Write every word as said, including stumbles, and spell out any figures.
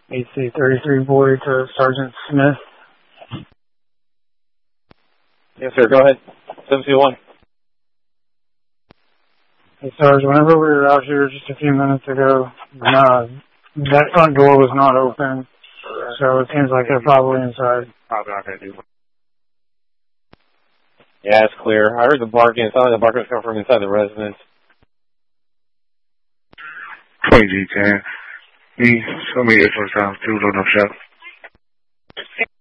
A C thirty-three forty to Sergeant Smith. Yes, sir. Go ahead. seven two one. Hey, Sarge, whenever we were out here just a few minutes ago, uh, that front door was not open, so it seems like they're probably inside. Probably not going to do it. Yeah, it's clear. I heard the barking. It sounded like the barking was coming from inside the residence. twenty G ten. Me, show me your first time. Two, no shot.